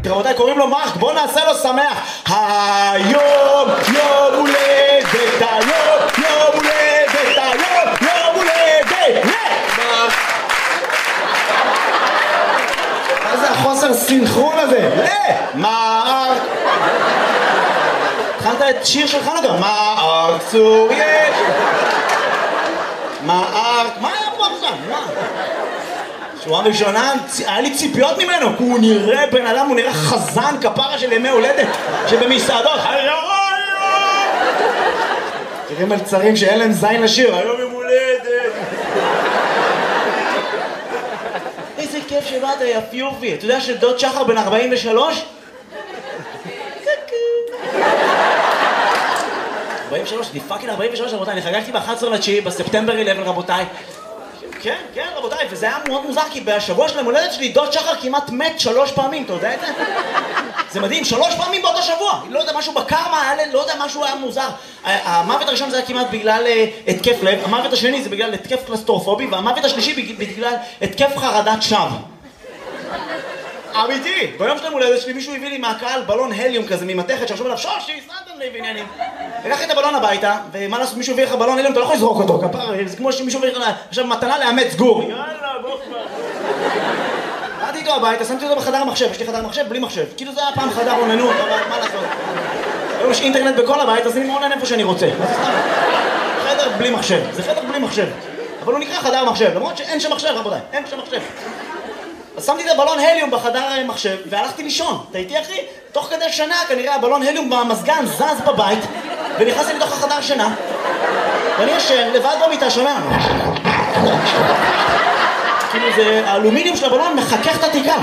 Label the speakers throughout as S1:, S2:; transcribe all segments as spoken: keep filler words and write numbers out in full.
S1: רבותיי, קוראים לו מרק, בואו נעשה לו שמח. היום יום הולדת, היום יום הולדת, היום יום הולדת למרק. מה זה החוסר סינכרון הזה? למרק. התחלת את שיר של חנוכה, מרק צור יש. מרק, מה היה פה עכשיו? מה? שורה ראשונה, היה לי ציפיות ממנו, כי הוא נראה בן אדם, הוא נראה חזן כפרה של ימי הולדת שבמסעדות, היום היום! תראה מלצרים שאין להם זין לשיר, היום יום הולדת. איזה כיף שבאת יפיופי, אתה יודע שדוד שחר בן ארבעים ושלוש? ארבעים ושלוש, אני פאקינג ארבעים ושלוש רבותיי, אני חגגתי ב-אחד עשר לתשיעי בספטמבר אחת עשרה רבותיי. כן, כן רבותיי, וזה היה מאוד מוזר כי בשבוע של המולדת שלי דוד שחר כמעט מת שלוש פעמים, אתה יודע את זה? זה מדהים, שלוש פעמים באותו שבוע, לא יודע, משהו בקרמה, לא יודע, משהו היה מוזר. המוות הראשון זה היה כמעט בגלל התקף לב, המוות השני זה בגלל התקף קלסטרופובי, והמוות השלישי בגלל התקף חרדת שווא. אמיתי, ביום של המולדת שלי מישהו הביא לי מהקהל בלון הליום כזה ממתכת שעכשיו עליו שושי, סנטן לי ועניינים. לקחתי את הבלון הביתה, ומה לעשות, מישהו הביא לך בלון הליום, אתה לא יכול לזרוק אותו, כפר, זה כמו שמישהו הביא לך עכשיו מתנה לאמץ גור. יאללה, בוא כבר. באתי איתו הביתה, שמתי אותו בחדר המחשב, יש לי חדר מחשב בלי מחשב. כאילו זה היה פעם חדר עוננות, אבל מה לעשות? היום יש אינטרנט בכל הבית, אז אני מעונן איפה שאני רוצה. מה זה סתם? חדר בלי מחשב, זה חדר בלי מחשב. אבל הוא נקרא חדר מחשב, למרות שאין שם מחשב, רבותיי, אין שם מחשב. אז שמתי את הבלון הליום בחדר מחשב והלכתי לישון. אתה איתי אחי? תוך כדי שנה כנראה הבלון הליום במזגן זז בבית ונכנסתי לתוך החדר שינה ואני ישן לבד במיטה שומע כאילו זה האלומיניום של הבלון מחכך את התיקה.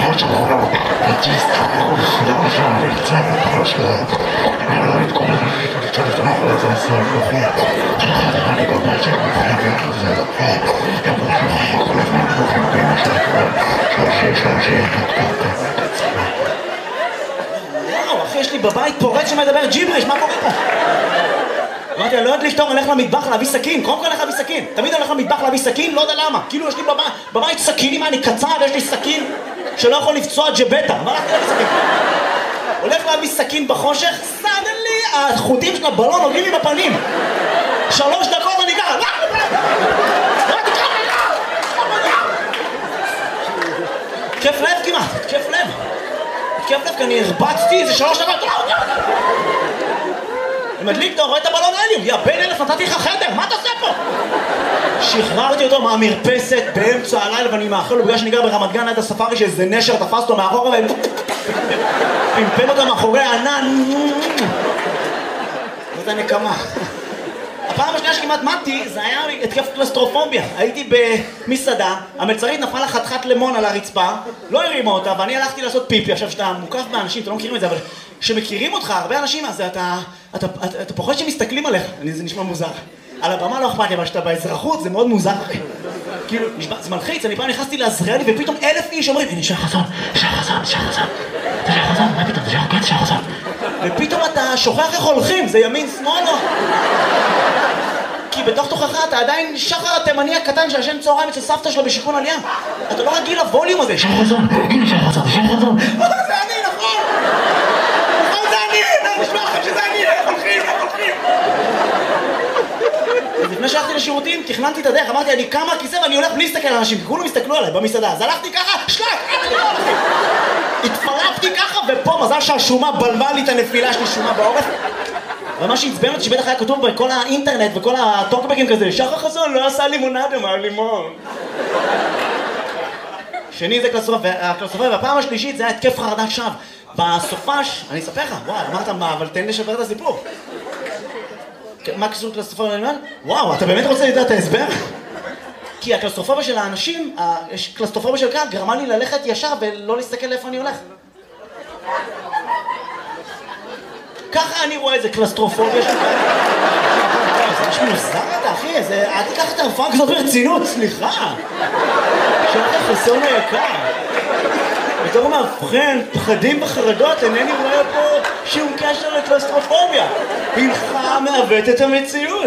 S1: וואו, אחי, יש לי בבית פורץ שמדבר ג'יבריש, מה קורה פה? אמרתי, אני לא יודעת לפתור, אני הולך למטבח להביא סכין, קודם כל הולך להביא סכין. תמיד אני הולך למטבח להביא סכין, לא יודע למה. כאילו יש לי בבית סכינים, אני קצר, ויש לי סכין שלא יכול לפצוע ג'בטה. מה הלכתי להביא סכין? הולך להביא סכין בחושך, סדלי, החוטים של הבלון עוגעים לי בפנים. שלוש דקות אני ככה, כיף לב כמעט, כיף לב. כיף לב, כי אני הרבצתי איזה שלוש דקות. אני מדליק, אתה רואה את הבלון הליום, יא בן אלף, נתתי לך חדר, מה אתה עושה פה? שחררתי אותו מהמרפסת באמצע הלילה, ואני מאחל לו בגלל שאני גר ברמת גן עד הספארי שאיזה נשר תפס אותו מאחורה והם פמפם אותו מאחורי הענן. זאת הנקמה. הפעם השנייה שכמעט מתתי, זה היה התקף קלסטרופוביה. הייתי במסעדה, המלצרית נפלה חתיכת לימון על הרצפה, לא הרימה אותה, ואני הלכתי לעשות פיפי. עכשיו, שאתה מוקף באנשים, אתה לא מכירים את זה, אבל כשמכירים אותך, הרבה אנשים, אז אתה, אתה, אתה, אתה פוחד שמסתכלים עליך. זה נשמע מוזר. על הבמה לא אכפת לי, אבל שאתה באזרחות, זה מאוד מוזר. כאילו, זה מלחיץ, אני פעם נכנסתי לעזריאלי, ופתאום אלף איש אומרים, הנה, שי חסון, שי חסון, שי חסון, זה שי חסון, מה פתאום, זה שי חסון, שי חסון. ופתאום אתה שוכח איך הולכים, זה ימין, שמאל, לא? כי בתוך תוכך אתה עדיין שחר התימני הקטן שישן צהריים אצל סבתא שלו בשיכון עלייה. אתה לא רגיל לווליום הזה. שי חסון, הנה שי חסון, שי חסון. זה אני, נכון! נכון, זה אני! אני נשמע לכם שזה אני, איך הולכים, איך הולכים! אז לפני שהלכתי לשירותים, תכננתי את הדרך, אמרתי, אני קם מהכיסא ואני הולך בלי להסתכל על אנשים, כי כולם הסתכלו עליי במסעדה, אז הלכתי ככה, שלק! התפרפתי ככה, ופה מזל שהשומה בלבה לי את הנפילה, יש לי שומה בעורף. ומה שהצבן אותי שבטח היה כתוב בכל האינטרנט וכל הטוקבקים כזה, שחר חסון לא עשה לימונדה מהלימון. שני זה קלסטרופוביה, והפעם השלישית זה היה התקף חרדת שווא. בסופש, אני אספר לך, וואי, אמרת מה, אבל תן לשבר את הסיפור. מה קשור קלסטרופוביה ללימון? וואו, אתה באמת רוצה לדעת את ההסבר? כי הקלסטרופוביה של האנשים, הקלסטרופוביה של קהל, גרמה לי ללכת ישר ולא להסתכל לאיפה אני הולך. ככה אני רואה איזה קלסטרופוביה של קהל. זה משהו מוזר אתה, אחי, אל תיקח את הרפואה כזאת ברצינות, סליחה. שחר חסון היקר. בתור מאבחן, פחדים וחרדות, אינני רואה פה שום קשר לקלסטרופוביה. הלך מעוות את המציאות.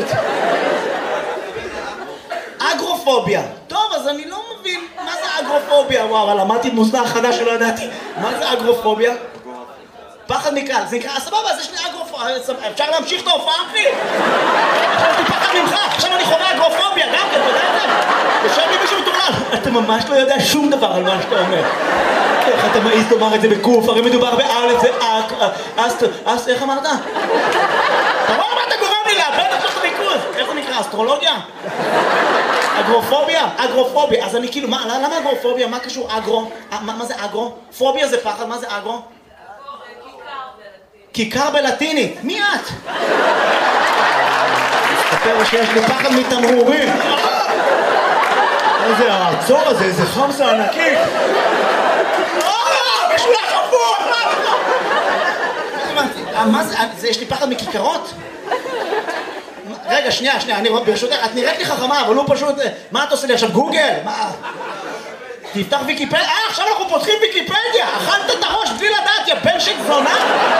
S1: אגרופוביה. טוב, אז אני לא מבין מה זה אגרופוביה. וואו, אבל למדתי מושג חדש שלא ידעתי. מה זה אגרופוביה? פחד מקהל, זה נקרא, סבבה, אז יש לי אגרופוביה, אפשר להמשיך את ההופעה, אחי? עכשיו יש לי פחד ממך, עכשיו אני חווה אגרופוביה, גם כן, אתה יודע את זה? יושב לי מישהו מטורלל, אתה ממש לא יודע שום דבר על מה שאתה אומר. איך אתה מעיז לומר את זה בקוף, הרי מדובר באלף, זה אק, אסט, אסט, איך אמרת? אתה רואה מה אתה גורם לי לאבד את תוך הריכוז? איך זה נקרא, אסטרולוגיה? אגרופוביה? אגרופוביה, אז אני כאילו, מה, למה אגרופוביה? מה קשור אגרו? מה זה אגרו? פוביה זה פחד, מה זה אגרו? כיכר בלטינית, מי את? מסתפר שיש לי פחד מתמרורים. איזה העצור הזה, איזה חמסה ענקית. אה, משולח הפוך! מה זה, יש לי פחד מכיכרות? רגע, שנייה, שנייה, אני ברשותך, את נראית לי חכמה, אבל הוא פשוט... מה את עושה לי עכשיו, גוגל? מה? תפתח ויקיפדיה, אה, עכשיו אנחנו פותחים ויקיפדיה! אכלת את הראש בלי לדעת, יא בן של זונה!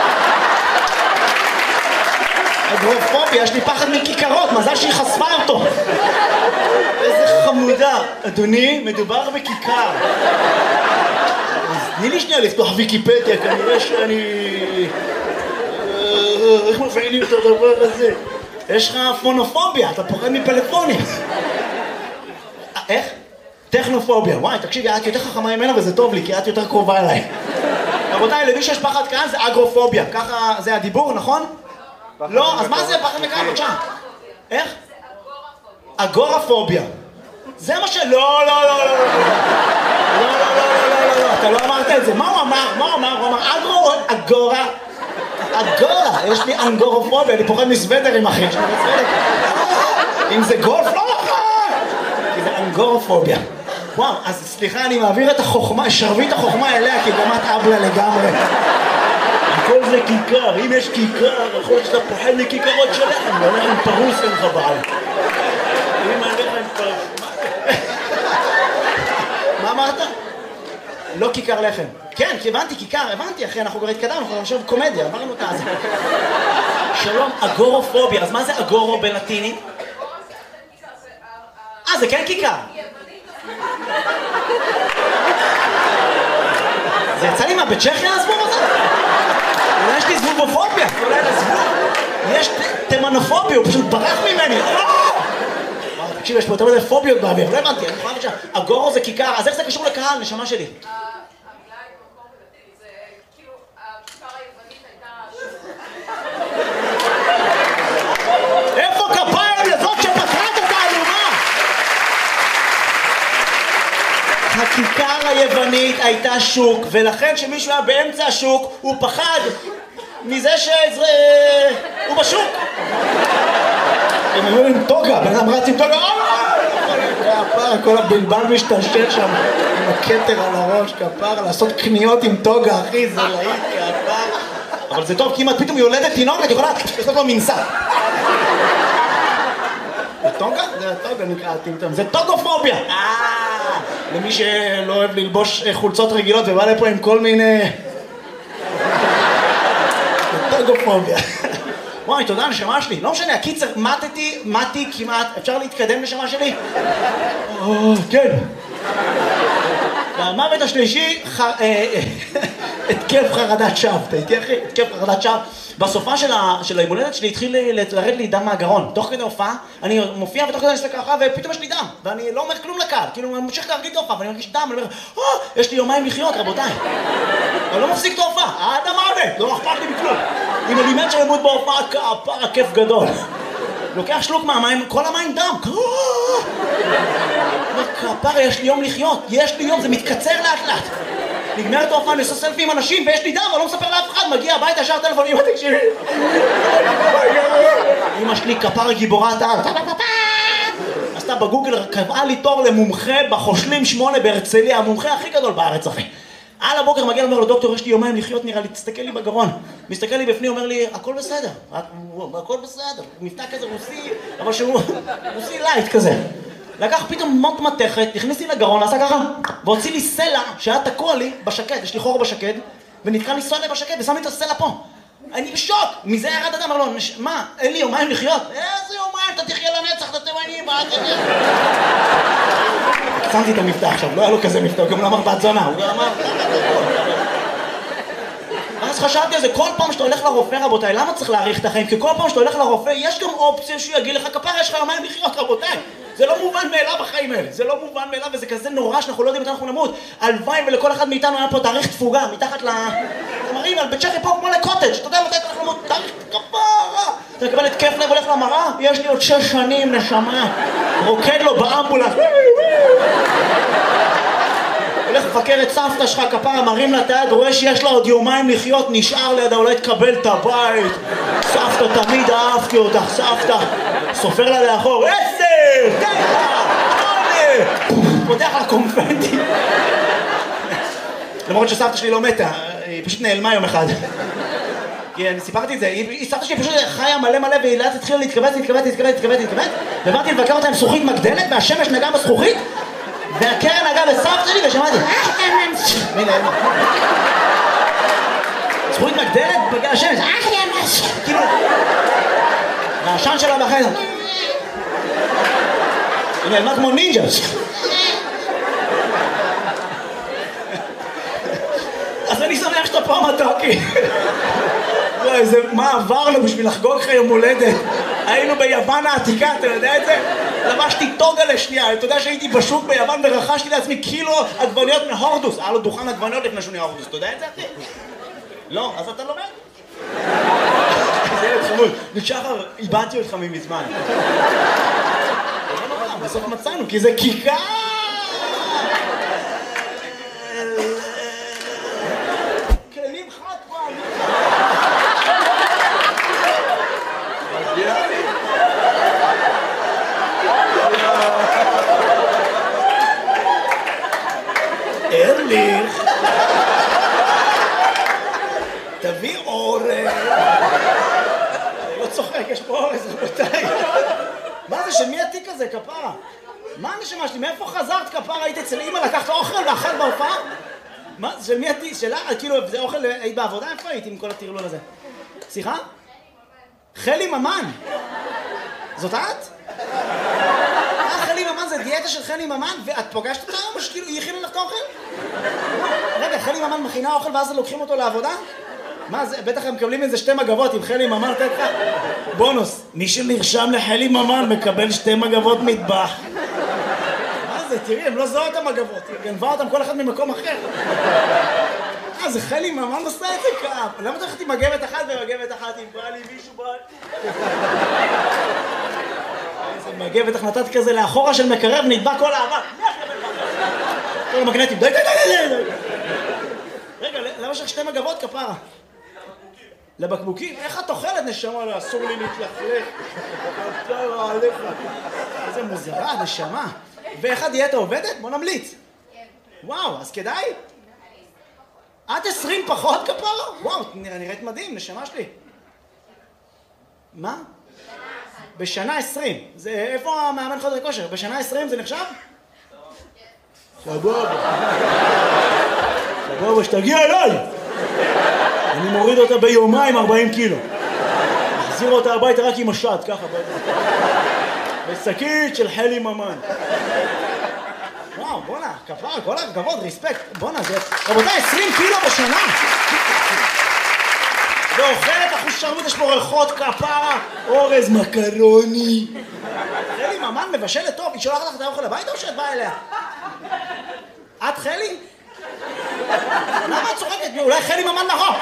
S1: אגרופוביה, יש לי פחד מכיכרות, מזל שהיא חשפה אותו. איזה חמודה. אדוני, מדובר בכיכר. תני לי שנייה לפתוח ויקיפדיה, כנראה שאני... איך מפעילים את הדבר הזה? יש לך פונופוביה, אתה פוחד מפלאפונים. איך? טכנופוביה. וואי, תקשיבי, את יותר חכמה ממנה וזה טוב לי, כי את יותר קרובה אליי. רבותיי, למי שיש פחד כאן זה אגרופוביה. ככה זה הדיבור, נכון? לא, אז מה זה פחד מכאן? בבקשה. איך? אגורפוביה. זה מה ש... לא, לא, לא, לא, לא. לא, לא, לא, לא, לא, אתה לא אמרת את זה. מה הוא אמר? מה הוא אמר? הוא אמר אגרו, אגורה. אגורה. יש לי אנגורופוביה, אני פוחד מסוודרים, אחי. אם זה גולף, לא נכון. כי זה אנגורופוביה. וואו, אז סליחה, אני מעביר את החוכמה, שרביט החוכמה אליה, כי גם את אבלה לגמרי. הכל זה כיכר, אם יש כיכר, יכול להיות שאתה פוחד מכיכרות שלכם, ואומר עם פרוס אין לך בעל. אם עליך עם פרוס... מה אמרת? לא כיכר לחם. כן, כי הבנתי כיכר, הבנתי אחי, אנחנו כבר התקדמנו, אנחנו עכשיו קומדיה, עברנו אותה אז. שלום, אגורופוביה, אז מה זה אגורו בלטינית? אה, זה כן כיכר. זה יצא לי מה, בצ'כיה הזבוב הזה? אולי יש לי זבובופוביה, אולי לזבוב. יש תימנופוביה, הוא פשוט ברח ממני. תקשיב, יש פה יותר מדי פוביות באוויר, לא הבנתי, אני יכולה לבצע. אגורו זה כיכר, אז איך זה קשור לקהל, נשמה שלי? המילה היא במקום בלטין, זה כאילו, הכיכר היוונית הייתה... איפה כפיים לזאת שפטרת את האלומה? הכיכר היוונית הייתה שוק, ולכן שמישהו היה באמצע השוק, הוא פחד מזה שהוא בשוק. הם היו עם טוגה, בן אדם רץ עם טוגה, כפר, כל הבלבל משתלשל שם עם הכתר על הראש, כפר, לעשות קניות עם טוגה, אחי, זה להיט, כפר. אבל זה טוב, כי אם את פתאום יולדת תינוק, את יכולה לעשות לו מנסה. זה טוגה? זה טוגה נקרא, זה טוגופוביה. אה, למי שלא אוהב ללבוש חולצות רגילות ובא לפה עם כל מיני... זה טוגופוביה. וואי, תודה, נשמה שלי. לא משנה, הקיצר, מתתי, מתי כמעט. אפשר להתקדם, נשמה שלי? כן. במוות השלישי, התקף חרדת שווא. אתה איתי, אחי? התקף חרדת שווא. בסופה של הימולדת שלי התחיל לרד לי דם מהגרון. תוך כדי הופעה, אני מופיע ותוך כדי אני אסתכל ככה, ופתאום יש לי דם. ואני לא אומר כלום לקהל. כאילו, אני ממשיך להרגיש את ההופעה, ואני מרגיש דם, אני אומר, אה, יש לי יומיים לחיות, רבותיי. אני לא מפסיק את ההופעה, עד המוות, לא אכפת לי בכלום. אם אני מת שלמות בהופעה, כפר, הכיף גדול. לוקח שלוק מהמים, כל המים דם. כפר, יש לי יום לחיות, יש לי יום, זה מתקצר לאט לאט. נגמר את ההופעה, אני עושה סלפי עם אנשים, ויש לי דם, אבל לא מספר לאף אחד, מגיע הביתה, ישר טלפון, אמא תקשיבי. אמא שלי כפר גיבורת העל. עשתה בגוגל, קבעה לי תור למומחה בחושלים שמונה בהרצליה, המומחה הכי גדול בארץ, אחי. על הבוקר מגיע, אומר לו, דוקטור, יש לי יומיים לחיות, נראה לי, תסתכל לי בגרון. מסתכל לי בפנים, אומר לי, הכל בסדר, הכל בסדר. מבטא כזה רוסי, אבל שהוא רוסי לייט כזה. לקח פתאום מוט מתכת, הכניס לי לגרון, עשה ככה, והוציא לי סלע שהיה תקוע לי בשקד, יש לי חור בשקד, ונתקע לי סלע בשקד, ושם לי את הסלע פה. אני בשוק, מזה ירד אדם, אמר לו, מה, אין לי יומיים לחיות? איזה יומיים, אתה תחיה לנצח, אתה תימנים, מה אתה תחיה? שמתי את המבטא עכשיו, לא היה לו כזה מבטא, הוא גם לא אמר בת זונה, הוא גם אמר... אז חשבתי על זה, כל פעם שאתה הולך לרופא, רבותיי, למה צריך להאריך את החיים? כי כל פעם שאתה הולך לרופא, יש גם אופציה שהוא יגיד לך, כפרה, יש לך יומיים לחיות, רבותיי. זה לא מובן מאליו בחיים האלה, זה לא מובן מאליו, וזה כזה נורא שאנחנו לא יודעים מתי אנחנו נמות. הלוואי ולכל אחד מאיתנו היה פה תאריך תפוגה, מתחת ל... אתם מראים על בית צ'כי פה כמו לקוטג', אתה יודע מתי אנחנו נמות, תאריך כפרה. אתה מקבל התקף לב, הולך למראה, יש לי עוד שש שנים, נשמה. רוקד לו באמבולנס. הולך לפקר את סבתא שלך, כפרה, מרים לה את היד, רואה שיש לה עוד יומיים לחיות, נשאר לידה, אולי תקבל את הבית. סבתא, תמיד אהבתי אותך, סבתא. סופר לה לאחור, עשר, תשע, שמונה. פותח לה קונפטי. למרות שסבתא שלי לא מתה, היא פשוט נעלמה יום אחד. כי אני סיפרתי את זה, סבתא שלי פשוט חיה מלא מלא והיא לאט התחילה להתכווץ, להתכווץ, להתכווץ, להתכווץ, להתכווץ. ובאתי לבקר אותה עם זכוכית מגדלת והשמש נגעה בזכוכית והקרן נגעה בסבתא שלי ושמעתי הנה, הנה זכוכית מגדלת בגלל השמש כאילו והעשן שלה בחדר היא נעלמה כמו נינג'ה אז אני שמח שאתה פה מתוקי איזה מה עברנו בשביל לחגוג לך יום הולדת היינו ביוון העתיקה, אתה יודע את זה? לבשתי טוגה לשנייה, אתה יודע שהייתי בשוק ביוון ורכשתי לעצמי קילו עגבניות מהורדוס היה לו דוכן עגבניות לפני שהוא נהיה הורדוס, אתה יודע את זה אחי? לא, אז אתה לומד? זה ילד חמוד, ושחר, איבדתי אותך ממזמן בסוף מצאנו, כי זה כיכר כלים חד פעם ארליך תביא אורז לא צוחק, יש פה אורז רבותיי מה זה, של מי התיק הזה, כפרה? מה הנשמה שלי? מאיפה חזרת, כפרה? היית אצל אמא, לקחת אוכל ואכל בהופעה? מה? של מי התיק? שלה? כאילו, זה אוכל, היית בעבודה? איפה היית עם כל הטרלול הזה? סליחה? חלי ממן זאת את? אה, חלי ממן זה דיאטה של חלי ממן ואת פוגשת אותה או שכאילו היא הכינה לך את האוכל? רגע, חלי ממן מכינה אוכל ואז לוקחים אותו לעבודה? מה זה? בטח הם מקבלים איזה שתי מגבות עם חלי ממן, תת לך בונוס, מי שנרשם לחלי ממן מקבל שתי מגבות מטבח. מה זה? תראי, הם לא זוהו את המגבות, היא גנבה אותם כל אחד ממקום אחר. אה, זה חלי ממן עושה את זה כאב. למה אתה הולכת עם מגבת אחת ומגבת אחת אם בא לי מישהו בא... איזה מגבת החלטת כזה לאחורה של מקרב נדבק כל האבק. כל המגנטים, די די די די די. רגע, למה יש לך שתי מגבות כפרה? לבקבוקים? איך את אוכלת נשמה? לא, אסור לי להתלכלך. לא עליך. איזה מוזרה, נשמה. ואיך הדיאטה עובדת? בוא נמליץ. וואו, אז כדאי? את עשרים פחות כפרה? וואו, נראית מדהים, נשמה שלי. מה? בשנה עשרים. זה, איפה המאמן חדר כושר? בשנה עשרים זה נחשב? סבבה. סבבה, שתגיע אליי. אני מוריד אותה ביומיים ארבעים קילו. מחזיר אותה הביתה רק עם השד, ככה. בשקית של חלי ממן. וואו, בונה, כפרה, כל הכבוד, ריספקט. בונה, זה... רבותיי, עשרים קילו בשנה. ואוכלת אחוז שרמוט, יש פה ריחות, כפרה, אורז, מקרוני. חלי ממן מבשלת טוב, היא שולחת לך את האוכל הביתה או שאת באה אליה? את חלי? למה את צוחקת? אולי חלי ממן נכון?